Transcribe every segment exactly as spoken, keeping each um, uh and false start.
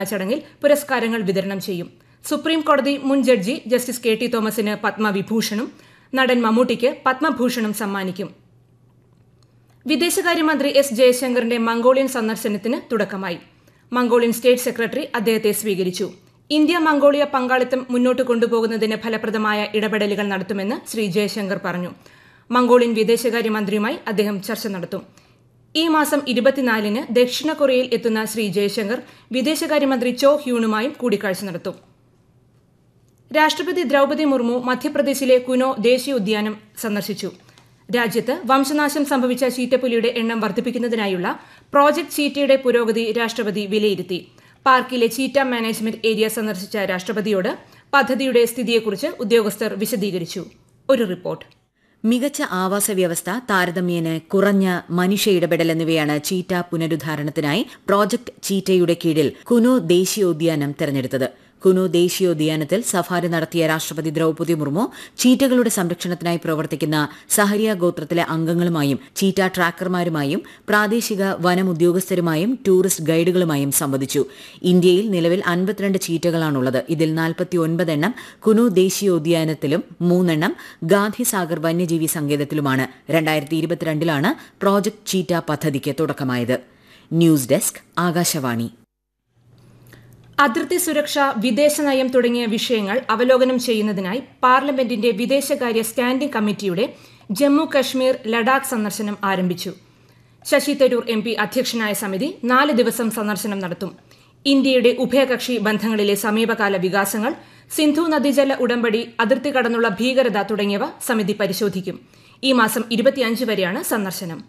ചടങ്ങിൽ പുരസ്കാരങ്ങൾ വിതരണം ചെയ്യും. സുപ്രീം കോടതി മുൻ ജഡ്ജി ജസ്റ്റിസ് കെ ടി തോമസിന് പത്മവിഭൂഷണും നടൻ മമ്മൂട്ടിക്ക് പത്മഭൂഷണും സമ്മാനിക്കും. വിദേശകാര്യമന്ത്രി എസ് ജയശങ്കറിന്റെ മംഗോളിയൻ സന്ദർശനത്തിന് തുടക്കമായി. മംഗോളിയൻ സ്റ്റേറ്റ് സെക്രട്ടറി അദ്ദേഹത്തെ സ്വീകരിച്ചു. ഇന്ത്യ മംഗോളിയ പങ്കാളിത്തം മുന്നോട്ട് കൊണ്ടുപോകുന്നതിന് ഫലപ്രദമായ ഇടപെടലുകൾ നടത്തുമെന്ന് ശ്രീ ജയശങ്കർ പറഞ്ഞു. മംഗോളിയൻ വിദേശകാര്യമന്ത്രിയുമായി അദ്ദേഹം ചർച്ച നടത്തും. ഈ മാസം ഇരുപത്തിനാലിന് ദക്ഷിണ കൊറിയയിൽ എത്തുന്ന ശ്രീ ജയശങ്കർ വിദേശകാര്യമന്ത്രി ചോ ഹ്യൂണുമായും കൂടിക്കാഴ്ച നടത്തും. രാഷ്ട്രപതി ദ്രൌപദി മുർമു മധ്യപ്രദേശിലെ കുനോ ദേശീയോദ്യാനം സന്ദർശിച്ചു. രാജ്യത്ത് വംശനാശം സംഭവിച്ച ചീറ്റപ്പുലിയുടെ എണ്ണം വർദ്ധിപ്പിക്കുന്നതിനായുള്ള പ്രോജക്ട് ചീറ്റയുടെ പുരോഗതി രാഷ്ട്രപതി വിലയിരുത്തി. പാർക്കിലെ ചീറ്റ മാനേജ്മെന്റ് ഏരിയ സന്ദർശിച്ച രാഷ്ട്രപതിയോട് പദ്ധതിയുടെ സ്ഥിതിയെക്കുറിച്ച് ഉദ്യോഗസ്ഥർ വിശദീകരിച്ചു. ഒരു റിപ്പോർട്ട്. മികച്ച ആവാസ വ്യവസ്ഥ, താരതമ്യേന കുറഞ്ഞ മനുഷ്യ ഇടപെടൽ എന്നിവയാണ് ചീറ്റ പുനരുദ്ധാരണത്തിനായി പ്രോജക്ട് ചീറ്റയുടെ കീഴിൽ കുനോ ദേശീയോദ്യാനം തെരഞ്ഞെടുത്തത്. കുനോ ദേശീയോദ്യാനത്തിൽ സഫാരി നടത്തിയ രാഷ്ട്രപതി ദ്രൌപദി മുർമു ചീറ്റകളുടെ സംരക്ഷണത്തിനായി പ്രവർത്തിക്കുന്ന സഹരിയ ഗോത്രത്തിലെ അംഗങ്ങളുമായും ചീറ്റ ട്രാക്കർമാരുമായും പ്രാദേശിക വനം ഉദ്യോഗസ്ഥരുമായും ടൂറിസ്റ്റ് ഗൈഡുകളുമായും സംവദിച്ചു. ഇന്ത്യയിൽ നിലവിൽ അൻപത്തിരണ്ട് ചീറ്റകളാണുള്ളത്. ഇതിൽ നാൽപ്പത്തിയൊൻപത് എണ്ണം കുനോ ദേശീയോദ്യാനത്തിലും മൂന്നെണ്ണം ഗാന്ധിസാഗർ വന്യജീവി സങ്കേതത്തിലുമാണ്. രണ്ടായിരത്തി ഇരുപത്തിരണ്ടിലാണ് പ്രോജക്ട് ചീറ്റ പദ്ധതിക്ക് തുടക്കമായത്. News desk, Akashvani. അതിർത്തി സുരക്ഷ, വിദേശനയം തുടങ്ങിയ വിഷയങ്ങൾ അവലോകനം ചെയ്യുന്നതിനായി പാർലമെന്റിന്റെ വിദേശകാര്യ സ്റ്റാൻഡിംഗ് കമ്മിറ്റിയുടെ ജമ്മു കശ്മീർ ലഡാക്ക് സന്ദർശനം ആരംഭിച്ചു. ശശി തരൂർ എം പി അധ്യക്ഷനായ സമിതി നാല് ദിവസം സന്ദർശനം നടത്തും. ഇന്ത്യയുടെ ഉഭയകക്ഷി ബന്ധങ്ങളിലെ സമീപകാല വികാസങ്ങൾ, സിന്ധു നദീജല ഉടമ്പടി, അതിർത്തി കടന്നുള്ള ഭീകരത തുടങ്ങിയവ സമിതി പരിശോധിക്കും. ഈ മാസം ഇരുപത്തിയഞ്ച് വരെയാണ് സന്ദർശനം.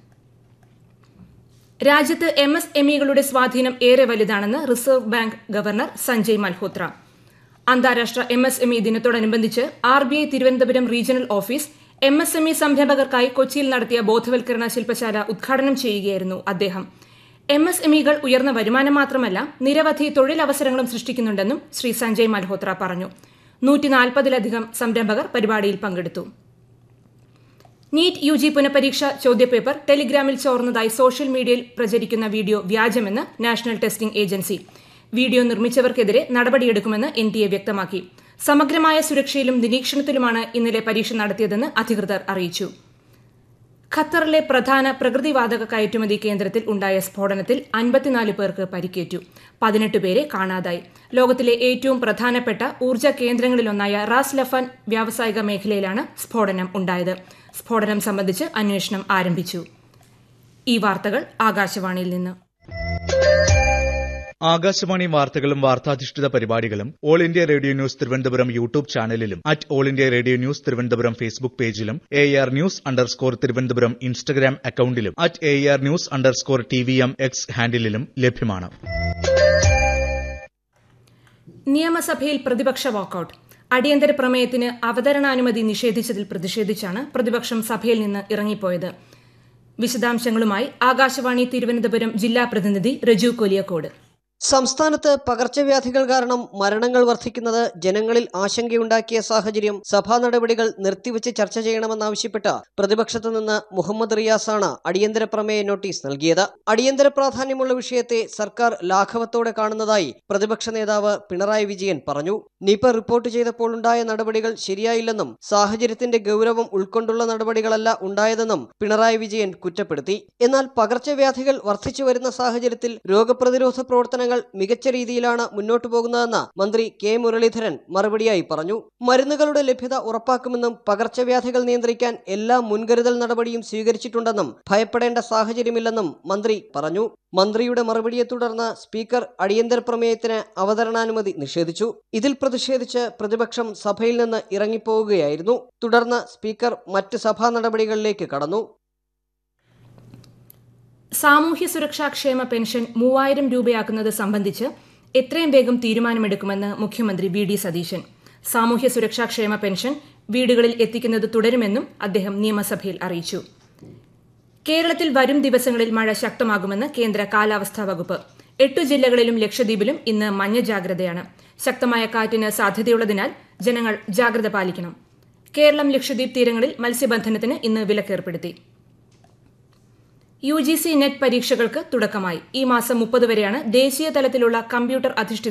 രാജ്യത്ത് എം എസ് എം ഇകളുടെ സ്വാധീനം ഏറെ വലുതാണെന്ന് reserve bank governor Sanjay Malhotra. അന്താരാഷ്ട്ര എം എസ് എം ഇ ദിനത്തോടനുബന്ധിച്ച് R B I Thiruvananthapuram regional office M S M E സംരംഭകർക്കായി കൊച്ചിയിൽ നടത്തിയ ബോധവൽക്കരണ ശില്പശാല ഉദ്ഘാടനം ചെയ്യുകയായിരുന്നു അദ്ദേഹം. എം എസ് എം ഇകൾ ഉയർന്ന വരുമാനം മാത്രമല്ല, നിരവധി തൊഴിലവസരങ്ങളും സൃഷ്ടിക്കുന്നുണ്ടെന്നും ശ്രീ സഞ്ജയ് മൽഹോത്ര പറഞ്ഞു. നൂറ്റി നാൽപ്പതിലധികം സംരംഭകർ പരിപാടിയിൽ പങ്കെടുത്തു. നീറ്റ് യു ജി പുനഃപരീക്ഷ ചോദ്യപേപ്പർ ടെലിഗ്രാമിൽ ചോർന്നതായി സോഷ്യൽ മീഡിയയിൽ പ്രചരിക്കുന്ന video വ്യാജമെന്ന് national testing agency. Video നിർമ്മിച്ചവർക്കെതിരെ നടപടിയെടുക്കുമെന്ന് എൻ ടി എ വ്യക്തമാക്കി. സമഗ്രമായ സുരക്ഷയിലും നിരീക്ഷണത്തിലുമാണ് ഇന്നലെ പരീക്ഷ നടത്തിയതെന്ന് അധികൃതർ അറിയിച്ചു. ഖത്തറിലെ പ്രധാന പ്രകൃതിവാതക കയറ്റുമതി കേന്ദ്രത്തിൽ ഉണ്ടായ സ്ഫോടനത്തിൽ അൻപത്തിനാല് പേർക്ക് പരിക്കേറ്റു. പതിനെട്ട് പേരെ കാണാതായി. ലോകത്തിലെ ഏറ്റവും പ്രധാനപ്പെട്ട ഊർജ്ജ കേന്ദ്രങ്ങളിലൊന്നായ റാസ് ലഫാൻ വ്യാവസായിക മേഖലയിലാണ് സ്ഫോടനം ഉണ്ടായത്. സ്ഫോടനം സംബന്ധിച്ച് അന്വേഷണം ആരംഭിച്ചു. ഈ വാർത്തകൾ ആകാശവാണിയിൽ നിന്ന്. ആകാശവാണി വാർത്തകളും വാർത്താധിഷ്ഠിത പരിപാടികളും all India radio news Thiruvananthapuram YouTube ചാനലിലും at all India radio news Thiruvananthapuram Facebook പേജിലും A R news underscore Thiruvananthapuram Instagram അക്കൌണ്ടിലും at A R news underscore T V M X ഹാൻഡിലും ലഭ്യമാണ്. നിയമസഭയിൽ പ്രതിപക്ഷ വാക്കൌട്ട്. അടിയന്തര പ്രമേയത്തിന് അവതരണാനുമതി നിഷേധിച്ചതിൽ പ്രതിഷേധിച്ചാണ് പ്രതിപക്ഷം സഭയിൽ നിന്ന് ഇറങ്ങിപ്പോയത്. വിശദാംശങ്ങളുമായി ആകാശവാണി തിരുവനന്തപുരം ജില്ലാ പ്രതിനിധി രജു കൊലിയക്കോട്. സംസ്ഥാനത്ത് പകർച്ചവ്യാധികൾ കാരണം മരണങ്ങൾ വർദ്ധിക്കുന്നത് ജനങ്ങളിൽ ആശങ്കയുണ്ടാക്കിയ സാഹചര്യം സഭാ നടപടികൾ നിർത്തിവെച്ച് ചർച്ച ചെയ്യണമെന്നാവശ്യപ്പെട്ട് പ്രതിപക്ഷത്തു നിന്ന് മുഹമ്മദ് റിയാസാണ് അടിയന്തര പ്രമേയ നോട്ടീസ് നൽകിയത്. അടിയന്തര പ്രാധാന്യമുള്ള വിഷയത്തെ സർക്കാർ ലാഘവത്തോടെ കാണുന്നതായി പ്രതിപക്ഷ നേതാവ് പിണറായി വിജയൻ പറഞ്ഞു. നിപ റിപ്പോർട്ട് ചെയ്തപ്പോൾ ഉണ്ടായ നടപടികൾ ശരിയായില്ലെന്നും സാഹചര്യത്തിന്റെ ഗൗരവം ഉൾക്കൊണ്ടുള്ള നടപടികളല്ല ഉണ്ടായതെന്നും പിണറായി വിജയൻ കുറ്റപ്പെടുത്തി. എന്നാൽ പകർച്ചവ്യാധികൾ വർദ്ധിച്ചു വരുന്ന സാഹചര്യത്തിൽ രോഗപ്രതിരോധ പ്രവർത്തനങ്ങൾ മികച്ച രീതിയിലാണ് മുന്നോട്ടു പോകുന്നതെന്ന് മന്ത്രി കെ മുരളീധരൻ മറുപടിയായി പറഞ്ഞു. മരുന്നുകളുടെ ലഭ്യത ഉറപ്പാക്കുമെന്നും പകർച്ചവ്യാധികൾ നിയന്ത്രിക്കാൻ എല്ലാ മുൻകരുതൽ നടപടിയും സ്വീകരിച്ചിട്ടുണ്ടെന്നും ഭയപ്പെടേണ്ട സാഹചര്യമില്ലെന്നും മന്ത്രി പറഞ്ഞു. മന്ത്രിയുടെ മറുപടിയെ തുടർന്ന് സ്പീക്കർ അടിയന്തര പ്രമേയത്തിന് അവതരണാനുമതി നിഷേധിച്ചു. ഇതിൽ പ്രതിഷേധിച്ച് പ്രതിപക്ഷം സഭയിൽ നിന്ന് ഇറങ്ങിപ്പോവുകയായിരുന്നു. തുടർന്ന് സ്പീക്കർ മറ്റ് സഭാ നടപടികളിലേക്ക് കടന്നു. സാമൂഹ്യ സുരക്ഷാ ക്ഷേമ പെൻഷൻ മൂവായിരം രൂപയാക്കുന്നത് സംബന്ധിച്ച് എത്രയും വേഗം തീരുമാനമെടുക്കുമെന്ന് മുഖ്യമന്ത്രി വി ഡി സതീശൻ. സാമൂഹ്യ സുരക്ഷാ ക്ഷേമ പെൻഷൻ വീടുകളിൽ എത്തിക്കുന്നത് തുടരുമെന്നും അദ്ദേഹം നിയമസഭയിൽ അറിയിച്ചു. കേരളത്തിൽ വരും ദിവസങ്ങളിൽ മഴ ശക്തമാകുമെന്ന് കേന്ദ്ര കാലാവസ്ഥാ വകുപ്പ്. എട്ടു ജില്ലകളിലും ലക്ഷദ്വീപിലും ഇന്ന് മഞ്ഞ ജാഗ്രതയാണ്. ശക്തമായ കാറ്റിന് സാധ്യതയുള്ളതിനാൽ ജനങ്ങൾ ജാഗ്രത പാലിക്കണം. കേരളം ലക്ഷദ്വീപ് തീരങ്ങളിൽ മത്സ്യബന്ധനത്തിന് ഇന്ന് വിലക്കേർപ്പെടുത്തി. യു ജി സി നെറ്റ് പരീക്ഷകൾക്ക് തുടക്കമായി. ഈ മാസം മുപ്പത് വരെയാണ് ദേശീയ തലത്തിലുള്ള കമ്പ്യൂട്ടർ അധിഷ്ഠിത